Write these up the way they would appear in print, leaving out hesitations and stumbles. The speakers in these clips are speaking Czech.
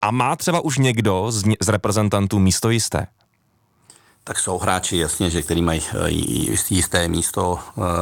A má třeba už někdo z reprezentantů místo jisté? Tak jsou hráči, jasně, že který mají jisté místo.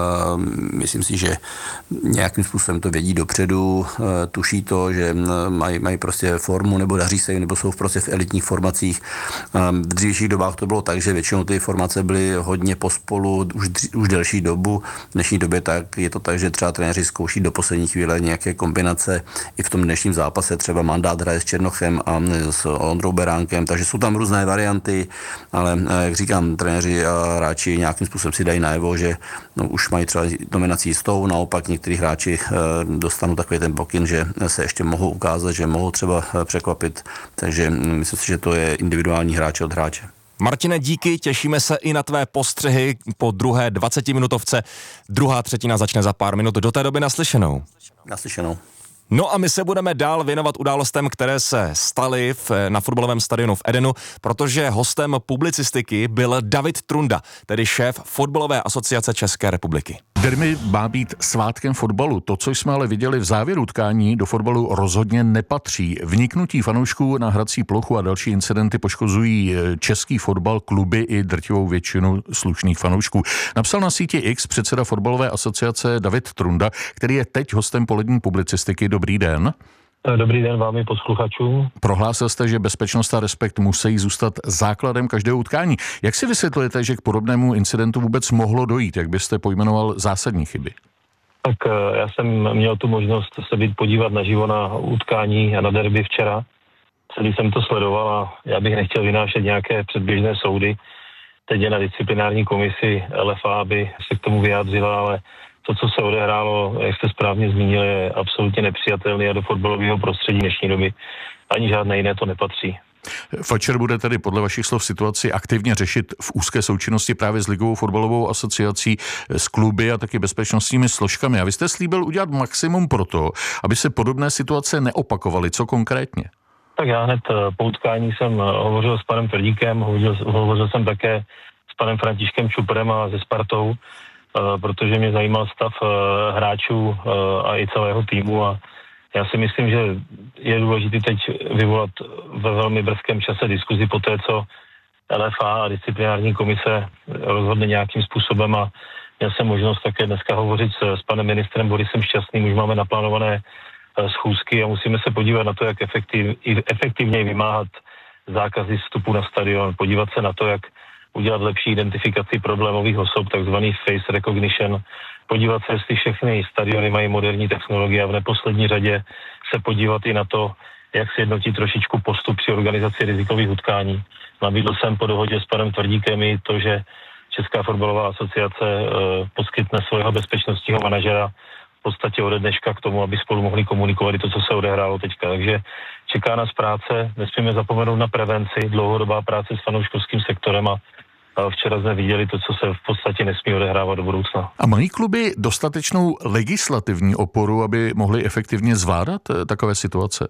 Myslím si, že nějakým způsobem to vědí dopředu, tuší to, že mají prostě formu, nebo daří se jim, nebo jsou prostě v elitních formacích. V dřívějších dobách to bylo tak, že většinou ty formace byly hodně pospolu už delší dobu. V dnešní době tak je to tak, že třeba trenéři zkouší do poslední chvíle nějaké kombinace. I v tom dnešním zápase třeba Mandát hraje s Černochem a s Ondrou Beránkem, takže jsou tam různé varianty, ale jak říkám, trenéři a hráči nějakým způsobem si dají najevo, že už mají třeba nominaci jistou, naopak někteří hráči dostanou takový ten pokyn, že se ještě mohou ukázat, že mohou třeba překvapit, takže myslím si, že to je individuální hráče od hráče. Martine, díky, těšíme se i na tvé postřehy po druhé 20-minutovce. Druhá třetina začne za pár minut. Do té doby naslyšenou. Naslyšenou. No a my se budeme dál věnovat událostem, které se staly na fotbalovém stadionu v Edenu, protože hostem publicistiky byl David Trunda, tedy šéf Fotbalové asociace České republiky. Derby má být svátkem fotbalu. To, co jsme ale viděli v závěru utkání, do fotbalu rozhodně nepatří. Vniknutí fanoušků na hrací plochu a další incidenty poškozují český fotbal, kluby i drtivou většinu slušných fanoušků. Napsal na síti X předseda Fotbalové asociace David Trunda, který je teď hostem polední publicistiky. Dobrý den. Dobrý den vám i posluchačům. Prohlásil jste, že bezpečnost a respekt musí zůstat základem každého utkání. Jak si vysvětlujete, že k podobnému incidentu vůbec mohlo dojít? Jak byste pojmenoval zásadní chyby? Tak já jsem měl tu možnost se být podívat naživo na utkání a na derby včera. Celý jsem to sledoval a já bych nechtěl vynášet nějaké předběžné soudy. Teď je na disciplinární komisi LFA, aby se k tomu vyjádřila, ale to, co se odehrálo, jak jste správně zmínil, je absolutně nepřijatelné a do fotbalového prostředí dnešní doby ani žádné jiné to nepatří. Fatcher bude tedy podle vašich slov situaci aktivně řešit v úzké součinnosti právě s Ligovou fotbalovou asociací, s kluby a taky bezpečnostními složkami. A vy jste slíbil udělat maximum pro to, aby se podobné situace neopakovaly. Co konkrétně? Tak já hned po utkání jsem hovořil s panem Tvrdíkem, hovořil jsem také s panem Františkem Čuprem a se Spartou, protože mě zajímal stav hráčů a i celého týmu a já si myslím, že je důležité teď vyvolat ve velmi brzkém čase diskuzi po té, co LFA a disciplinární komise rozhodne nějakým způsobem a měl jsem možnost také dneska hovořit s panem ministrem Borisem Šťastným, už máme naplánované schůzky a musíme se podívat na to, jak efektivněji vymáhat zákazy vstupu na stadion, podívat se na to, jak udělat lepší identifikaci problémových osob, takzvaný face recognition, podívat se, jestli všechny stadiony mají moderní technologie a v neposlední řadě se podívat i na to, jak se jednotí trošičku postup při organizaci rizikových utkání. Nabídl jsem po dohodě s panem Tvrdíkem i to, že Česká fotbalová asociace poskytne svého bezpečnostního manažera v podstatě ode dneška k tomu, aby spolu mohli komunikovat i to, co se odehrálo teďka. Takže čeká nás práce, nesmíme zapomenout na prevenci, dlouhodobá práce s fanouškovským sektorem a včera jsme viděli to, co se v podstatě nesmí odehrávat do budoucna. A mají kluby dostatečnou legislativní oporu, aby mohli efektivně zvládat takové situace?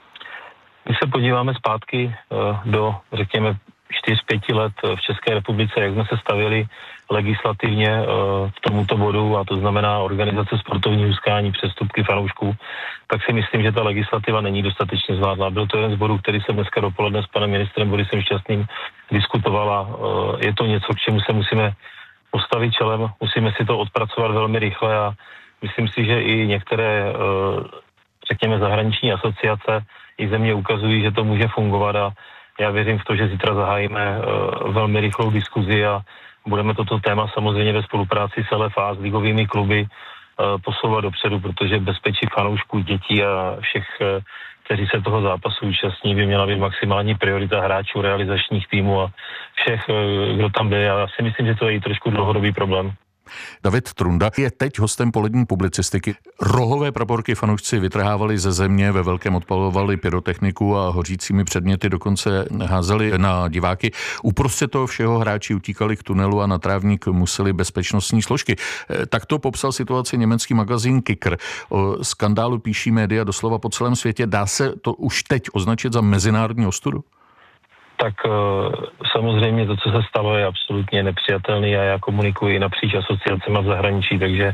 Když se podíváme zpátky do, řekněme, 4-5 let v České republice, jak jsme se stavili legislativně v tomuto bodu, a to znamená organizace sportovních utkání, přestupky fanoušků, tak si myslím, že ta legislativa není dostatečně zvládla. Byl to jeden z bodů, který jsem dneska dopoledne s panem ministrem Borisem Šťastným diskutovala. Je to něco, k čemu se musíme postavit čelem, musíme si to odpracovat velmi rychle a myslím si, že i některé, řekněme, zahraniční asociace i země ukazují, že to může fungovat a já věřím v to, že zítra zahájíme velmi rychlou diskuzi a budeme toto téma samozřejmě ve spolupráci s LFA, s ligovými kluby posouvat dopředu, protože bezpečí fanoušků, dětí a všech, kteří se toho zápasu účastní, by měla být maximální priorita hráčů, realizačních týmů a všech, kdo tam byl. Já si myslím, že to je i trošku dlouhodobý problém. David Trunda je teď hostem polední publicistiky. Rohové praporky fanoušci vytrhávali ze země, ve velkém odpalovali pyrotechniku a hořícími předměty dokonce házeli na diváky. Uprostřed toho všeho hráči utíkali k tunelu a na trávník museli bezpečnostní složky. Takto popsal situaci německý magazín Kicker. O skandálu píší média doslova po celém světě. Dá se to už teď označit za mezinárodní ostudu? Tak samozřejmě to, co se stalo, je absolutně nepřijatelný a já komunikuji napříč asociacemi v zahraničí, takže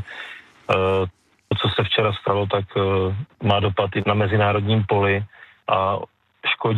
to, co se včera stalo, tak má dopad i na mezinárodním poli a škodí